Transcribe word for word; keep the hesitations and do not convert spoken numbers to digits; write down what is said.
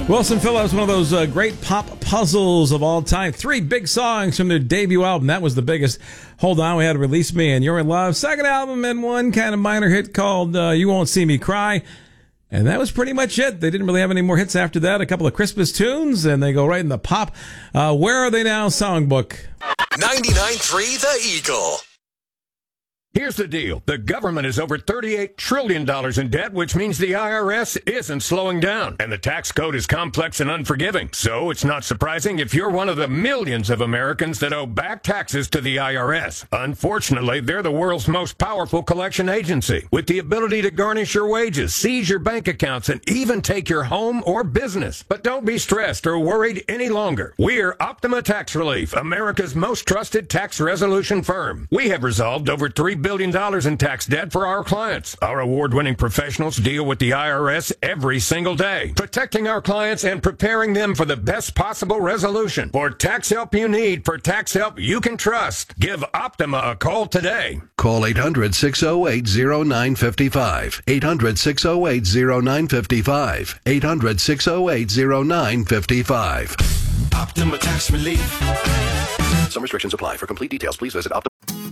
Wilson Phillips, one of those uh, great pop puzzles of all time. Three big songs from their debut album. That was the biggest. Hold On, we had Release Me and You're in Love. Second album, and one kind of minor hit called uh, You Won't See Me Cry. And that was pretty much it. They didn't really have any more hits after that. A couple of Christmas tunes, and they go right in the pop. Uh, Where Are They Now songbook. ninety-nine point three The Eagle. Here's the deal. The government is over thirty-eight trillion dollars in debt, which means the I R S isn't slowing down. And the tax code is complex and unforgiving. So it's not surprising if you're one of the millions of Americans that owe back taxes to the I R S. Unfortunately, they're the world's most powerful collection agency, with the ability to garnish your wages, seize your bank accounts, and even take your home or business. But don't be stressed or worried any longer. We're Optima Tax Relief, America's most trusted tax resolution firm. We have resolved over three billion dollars in tax debt for our clients. Our award-winning professionals deal with the I R S every single day, protecting our clients and preparing them for the best possible resolution. For tax help you need, for tax help you can trust, give Optima a call today. Call eight hundred, six oh eight, oh nine five five. eight hundred, six oh eight, oh nine five five. eight hundred, six oh eight, oh nine five five. Optima Tax Relief. Some restrictions apply. For complete details, please visit Optima.